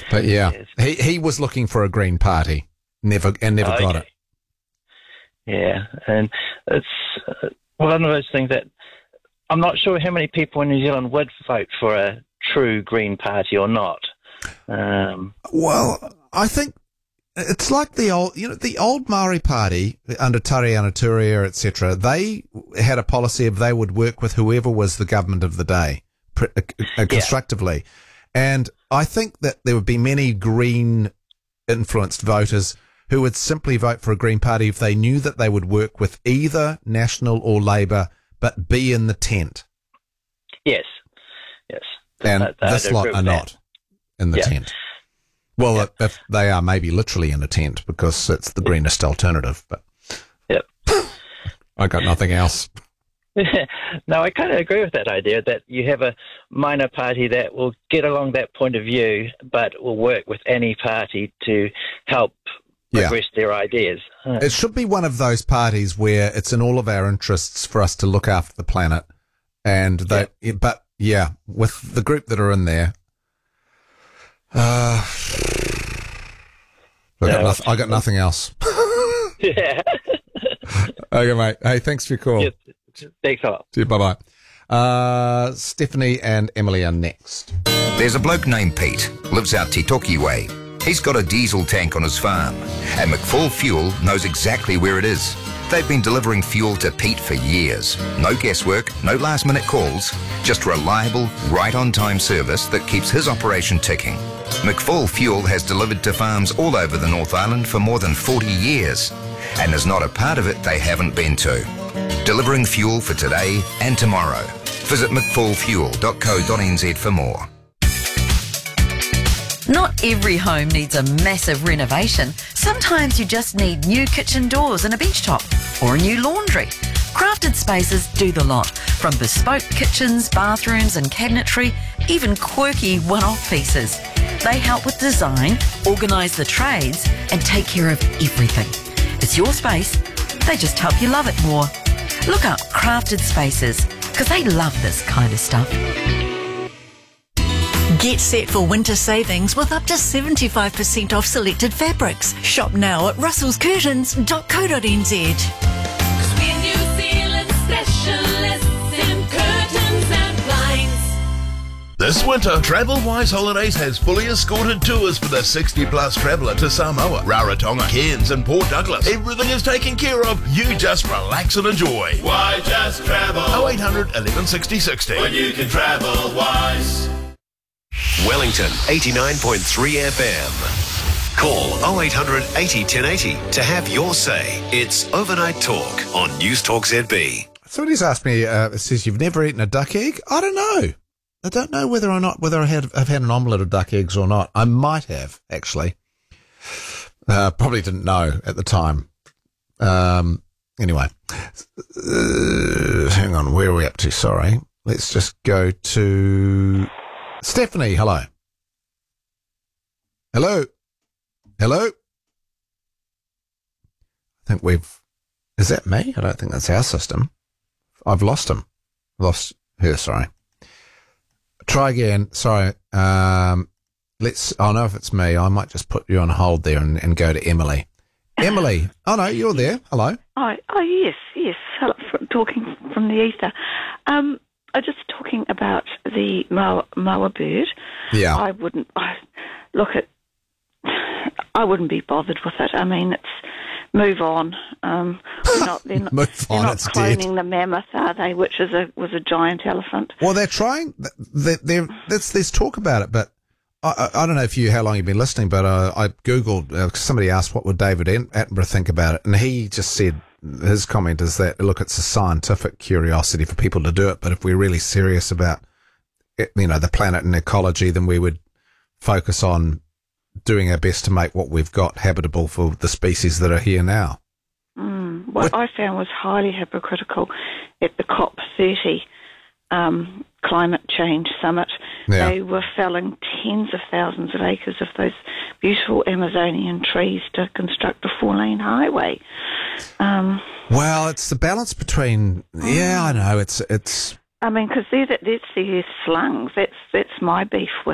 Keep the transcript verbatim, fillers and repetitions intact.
But yeah, Yes. he he was looking for a Green Party, never and never Oh, got okay. it. Yeah, and it's uh, one of those things that I'm not sure how many people in New Zealand would vote for a true Green Party or not. Um, Well, I think it's like the old, you know, the old Maori Party under Tariana Turia, et cetera. They had a policy of they would work with whoever was the government of the day pr- uh, constructively. And I think that there would be many Green influenced voters who would simply vote for a Green Party if they knew that they would work with either National or Labour, but be in the tent. yes, yes. And I- I'd this agree lot with are that. not in the Yeah. tent. Well, Yep. if they are, maybe literally in a tent because it's the greenest alternative. But Yep. I got nothing else. No, I kind of agree with that idea that you have a minor party that will get along that point of view, but will work with any party to help Yeah. progress their ideas. Uh, It should be one of those parties where it's in all of our interests for us to look after the planet. And that, but yeah, with the group that are in there, uh, I got, Yeah. noth- I got nothing else. yeah. Okay, mate. Hey, thanks for your call. Yes. Thanks a lot. See you. Bye bye. Uh, Stephanie and Emily are next. There's a bloke named Pete, lives out Titoki way. He's got a diesel tank on his farm, and McFall Fuel knows exactly where it is. They've been delivering fuel to Pete for years. No guesswork, no last-minute calls, just reliable, right-on-time service that keeps his operation ticking. McFall Fuel has delivered to farms all over the North Island for more than forty years, and there's not a part of it they haven't been to. Delivering fuel for today and tomorrow. Visit mcfall fuel dot co dot n z for more. Not every home needs a massive renovation. Sometimes you just need new kitchen doors and a bench top, or a new laundry. Crafted Spaces do the lot, from bespoke kitchens, bathrooms and cabinetry, even quirky one-off pieces. They help with design, organise the trades and take care of everything. It's your space, they just help you love it more. Look up Crafted Spaces, because they love this kind of stuff. Get set for winter savings with up to seventy-five percent off selected fabrics. Shop now at russells curtains dot co dot n z. We're New Zealand specialists in curtains and blinds. This winter, TravelWise Holidays has fully escorted tours for the sixty plus traveller to Samoa, Rarotonga, Cairns and Port Douglas. Everything is taken care of. You just relax and enjoy. Why just travel oh eight hundred, eleven sixty, sixty. when you can travel wise? Wellington eighty-nine point three F M. Call oh eight hundred eighty ten eighty to have your say. It's Overnight Talk on News Talk Z B. Somebody's asked me, uh, it says you've never eaten a duck egg? I don't know. I don't know whether or not, whether I had, have had an omelette of duck eggs or not. I might have, actually. Uh, probably didn't know at the time. Um, anyway. Uh, hang on, where are we up to? Sorry. Let's just go to Stephanie. Hello. Hello. Hello. I think we've, is that me? I don't think that's our system. I've lost him. Lost her, sorry. Try again. Sorry. Um, let's, I know if it's me. I might just put you on hold there and, and go to Emily. Emily. Oh, no, you're there. Hello. Oh, oh yes, yes. Hello, from, talking from the ether. Um, I'm just talking about the moa, moa bird. Yeah. I wouldn't, I, look at, I wouldn't be bothered with it. I mean, it's, move on. Um, we're not, they're not, Move they're on, not it's cloning dead. the mammoth, are they? Which is a was a giant elephant. Well, they're trying, they're, they're, there's, there's talk about it, but I, I, I don't know if you, how long you've been listening, but uh, I Googled, uh, somebody asked what would David Attenborough think about it, and he just said, his comment is that, look, it's a scientific curiosity for people to do it, but if we're really serious about, it, you know, the planet and ecology, then we would focus on doing our best to make what we've got habitable for the species that are here now. Mm, what I found was highly hypocritical at the COP thirty um, climate change summit. Yeah. They were felling tens of thousands of acres of those beautiful Amazonian trees to construct a four-lane highway. Um, Well, it's the balance between, yeah, I know, it's, it's, I mean, because that's the Earth's lungs. That's, that's my beef with